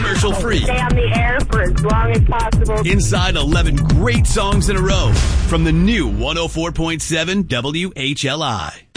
commercial-free. Stay on the air for as long as possible. Inside 11 great songs in a row from the new 104.7 WHLI.